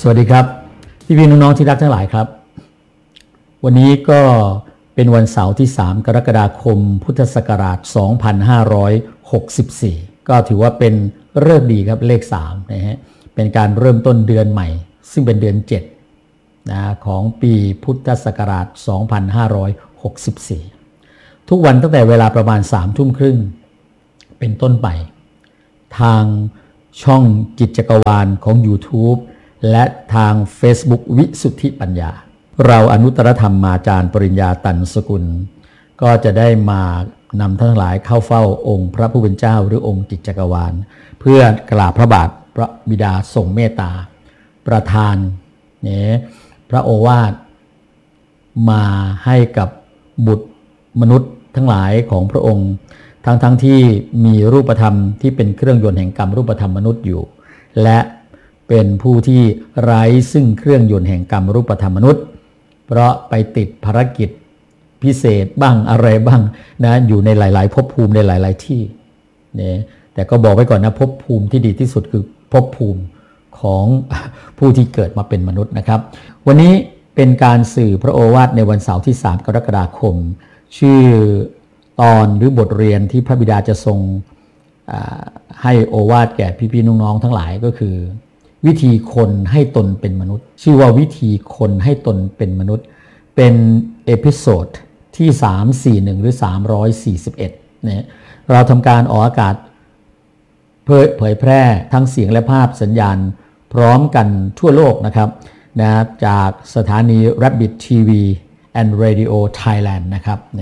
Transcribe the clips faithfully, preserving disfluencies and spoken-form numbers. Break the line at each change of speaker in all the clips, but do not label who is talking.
สวัสดีครับพี่พี่น้องๆที่รักทั้งหลายครับวันนี้ก็เป็นวันเสาร์ที่สามกรกฎาคมพุทธศักราชสองพันห้าร้อยหกสิบสี่ก็ถือว่าเป็นฤกษ์ดีครับเลขสามนะฮะเป็นการเริ่มต้นเดือนใหม่ซึ่งเป็นเดือนเจ็ดนะของปีพุทธศักราชสองพันห้าร้อยหกสิบสี่ทุกวันตั้งแต่เวลาประมาณสามทุ่มครึ่งเป็นต้นไปทางช่องจิตจักรวาลของ YouTube และทาง Facebook วิสุทธิปัญญาเราอนุตตรธรรมมาจารย์ปริญญาตันสกุลก็จะได้มานำท่านทั้งหลายเข้าเฝ้าองค์พระผู้เป็นเจ้าหรือองค์จิตจักรวาลเพื่อกราบพระบาทพระบิดาทรงเมตตาประทานเนี่ยพระโอวาทมาให้กับบุตรมนุษย์ทั้งหลายของพระองค์ทั้งทั้งที่มีรูปธรรมที่เป็นเครื่องยนต์แห่งกรรมรูปธรรมมนุษย์อยู่และเป็นผู้ที่ไร้ซึ่งเครื่องยนต์แห่งกรรมรูปธรรมมนุษย์เพราะไปติดภารกิจพิเศษบ้างอะไรบ้างนะอยู่ในหลายๆภพภูมิในหลายๆที่เนี่ยแต่ก็บอกไว้ก่อนนะภพภูมิที่ดีที่สุดคือภพภูมิของผู้ที่เกิดมาเป็นมนุษย์นะครับวันนี้เป็นการสื่อพระโอวาทในวันเสาร์ที่สามกรกฎาคมชื่อตอนหรือบทเรียนที่พระบิดาจะทรงให้โอวาทแก่พี่ๆน้องๆทั้งหลายก็คือวิธีคนให้ตนเป็นมนุษย์ชื่อว่าวิธีคนให้ตนเป็นมนุษย์เป็นเอพิโซดที่สามร้อยสี่สิบเอ็ดหรือสามร้อยสี่สิบเอ็ดนะเราทำการออกอากาศเผยแพร่ทั้งเสียงและภาพสัญญาณพร้อมกันทั่วโลกนะครับนะจากสถานี Rabbit ที วี and Radio Thailand นะครับนะ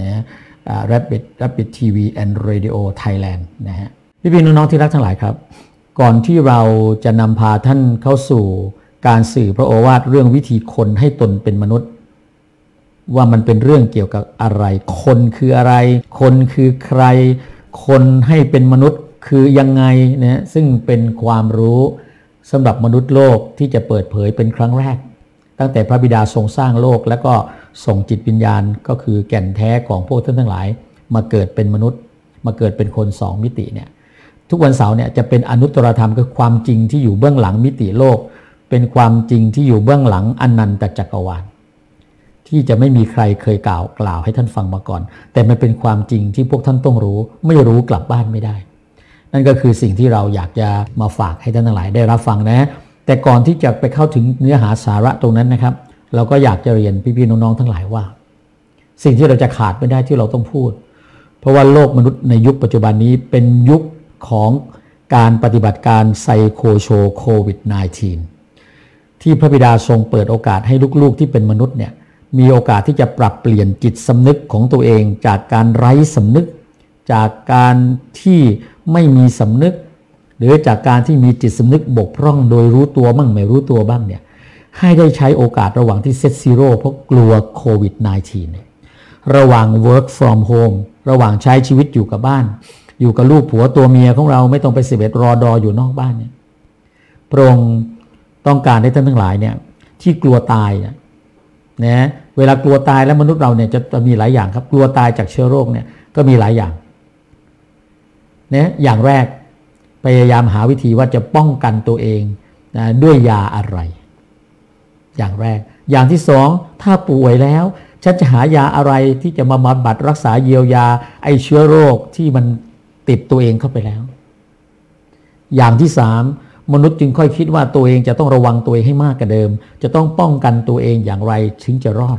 Rabbit Rabbit ที วี and Radio Thailand นะฮะพี่ๆน้องๆที่รักทั้งหลายครับก่อนที่เราจะนำพาท่านเข้าสู่การสื่อพระโอวาทเรื่องวิธีคนให้ตนเป็นมนุษย์ว่ามันเป็นเรื่องเกี่ยวกับอะไรคนคืออะไรคนคือใครคนให้เป็นมนุษย์คือยังไงนะซึ่งเป็นความรู้สำหรับมนุษย์โลกที่จะเปิดเผยเป็นครั้งแรกตั้งแต่พระบิดาทรงสร้างโลกแล้วก็ส่งจิตวิญญาณก็คือแก่นแท้ของพวกท่านทั้งหลายมาเกิดเป็นมนุษย์มาเกิดเป็นคนสองมิติเนี่ยทุกวันเสาร์เนี่ยจะเป็นอนุตตรธรรมคือความจริงที่อยู่เบื้องหลังมิติโลกเป็นความจริงที่อยู่เบื้องหลังอนันตจักรวาลที่จะไม่มีใครเคยกล่าวกล่าวให้ท่านฟังมาก่อนแต่มันเป็นความจริงที่พวกท่านต้องรู้ไม่รู้กลับบ้านไม่ได้นั่นก็คือสิ่งที่เราอยากจะมาฝากให้ท่านทั้งหลายได้รับฟังนะแต่ก่อนที่จะไปเข้าถึงเนื้อหาสาระตรงนั้นนะครับเราก็อยากจะเรียนพี่ๆน้องๆทั้งหลายว่าสิ่งที่เราจะขาดไม่ได้ที่เราต้องพูดเพราะว่าโลกมนุษย์ในยุคปัจจุบันนี้เป็นยุคของการปฏิบัติการไซโคโชโควิด สิบเก้า ที่พระบิดาทรงเปิดโอกาสให้ลูกๆที่เป็นมนุษย์เนี่ยมีโอกาสที่จะปรับเปลี่ยนจิตสำนึกของตัวเองจากการไร้สำนึกจากการที่ไม่มีสำนึกหรือจากการที่มีจิตสำนึกบกพร่องโดยรู้ตัวบ้างไม่รู้ตัวบ้างเนี่ยให้ได้ใช้โอกาสระหว่างที่เซตซีโร่เพราะกลัวโควิด สิบเก้า เนี่ยระหว่าง work from home ระหว่างใช้ชีวิตอยู่กับบ้านอยู่กับลูกผัวตัวเมียของเราไม่ต้องไปเสวตรอดออยู่นอกบ้านเนี่ยพระองค์ต้องการให้ท่านทั้งหลายเนี่ยที่กลัวตายเนี่ยนะเวลากลัวตายแล้วมนุษย์เราเนี่ยจะจะมีหลายอย่างครับกลัวตายจากเชื้อโรคเนี่ยก็มีหลายอย่างนะอย่างแรกพยายามหาวิธีว่าจะป้องกันตัวเองนะด้วยยาอะไรอย่างแรกอย่างที่สองถ้าป่วยแล้วฉันจะหายาอะไรที่จะมาบำบัดรักษาเยียวยาไอ้เชื้อโรคที่มันติดตัวเองเข้าไปแล้วอย่างที่สามมนุษย์จึงค่อยคิดว่าตัวเองจะต้องระวังตัวเองให้มากกว่าเดิมจะต้องป้องกันตัวเองอย่างไรถึงจะรอด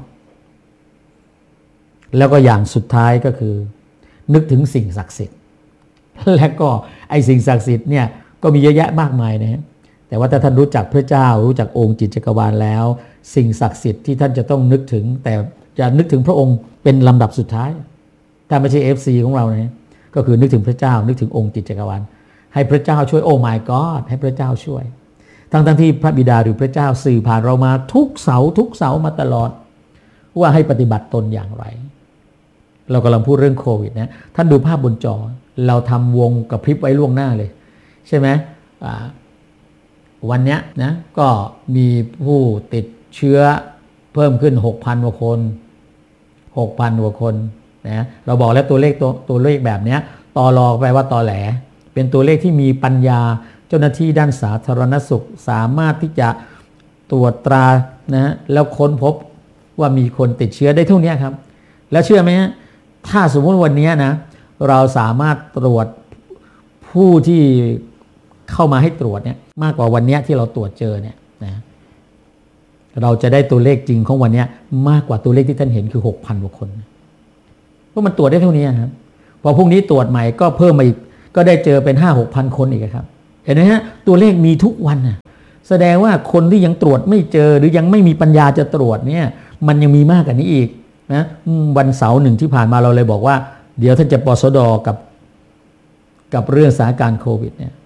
แล้วก็อย่างสุดท้ายก็คือนึกถึงสิ่งศักดิ์สิทธิ์และก็ไอ้สิ่งศักดิ์สิทธิ์เนี่ยก็มีเยอะแยะมากมายนะฮะแต่ว่าถ้าท่านรู้จักพระเจ้ารู้จักองค์จิตจักรวาลแล้วสิ่งศักดิ์สิทธิ์ที่ท่านจะต้องนึกถึงแต่จะนึกถึงพระองค์เป็นลำดับสุดท้ายถ้าไม่ใช่ เอฟ ซี ของเรานะก็คือนึกถึงพระเจ้านึกถึงองค์จิตจักรวาลให้พระเจ้าช่วยโอ้ my god ให้พระเจ้าช่วยทั้งทั้งที่พระบิดาหรือพระเจ้าสื่อผ่านเรามาทุกเสาทุกเสามาตลอดว่าให้ปฏิบัติตนอย่างไรเรากำลังพูดเรื่องโควิดนะท่านดูภาพบนจอเราทำวงกระพริบไว้ล่วงหน้าเลยใช่ไหมวันนี้นะก็มีผู้ติดเชื้อเพิ่มขึ้น หกพัน กว่าคน หกพัน กว่าคนนะเราบอกแล้วตัวเลขตัวตัวเลขแบบนี้ตอรอแปลว่าตอแหลเป็นตัวเลขที่มีปัญญาเจ้าหน้าที่ด้านสาธารณสุขสามารถที่จะตรวจตรานะฮะแล้วค้นพบว่ามีคนติดเชื้อได้เท่านี้ครับแล้วเชื่อไหมฮะถ้าสมมติวันนี้นะเราสามารถตรวจผู้ที่เข้ามาให้ตรวจเนี่ยมากกว่าวันนี้ที่เราตรวจเจอเนี่ยนะเราจะได้ตัวเลขจริงของวันนี้มากกว่าตัวเลขที่ท่านเห็นคือ หกพัน กว่าคนเพราะมันตรวจได้เท่านี้ครับพอพรุ่งนี้ตรวจใหม่ก็เพิ่มมาอีกก็ได้เจอเป็น ห้าหกพัน คนอีกครับเห็นไหมฮะตัวเลขมีทุกวันนะแสดงว่าคนที่ยังตรวจไม่เจอหรือยังไม่มีปัญญาจะตรวจเนี่ยมันยังมีมากกว่านี้อีกนะวันเสาร์หนึ่งที่ผ่านมาเราเลยบอกว่าเดี๋ยวท่านจะปสดกับกับเรื่องสถานการณ์โควิดเนี่ย